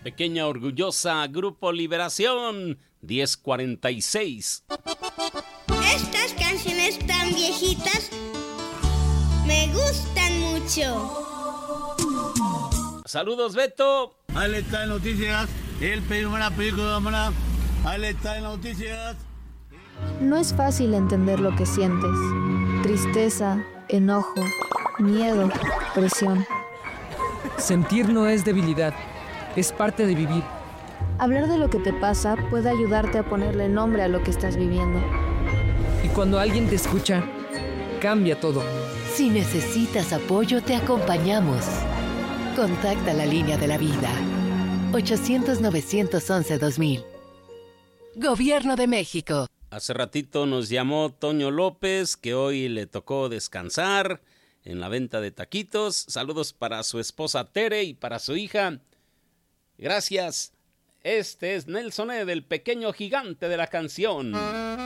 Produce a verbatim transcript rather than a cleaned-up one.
Pequeña Orgullosa, Grupo Liberación, diez cuarenta y seis. Estas canciones tan viejitas me gustan mucho. Saludos, Beto. Ahí está en noticias, el primera película de ahí está en noticias. No es fácil entender lo que sientes. Tristeza, enojo, miedo, presión. Sentir no es debilidad, es parte de vivir. Hablar de lo que te pasa puede ayudarte a ponerle nombre a lo que estás viviendo. Y cuando alguien te escucha, cambia todo. Si necesitas apoyo, te acompañamos. Contacta la línea de la vida. ochocientos, novecientos once, dos mil. Gobierno de México. Hace ratito nos llamó Toño López, que hoy le tocó descansar en la venta de taquitos. Saludos para su esposa Tere y para su hija. Gracias. Este es Nelson E. del Pequeño Gigante de la Canción.